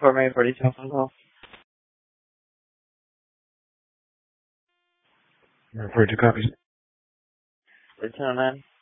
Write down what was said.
May for the telephone call. Refer to copies. Lieutenant.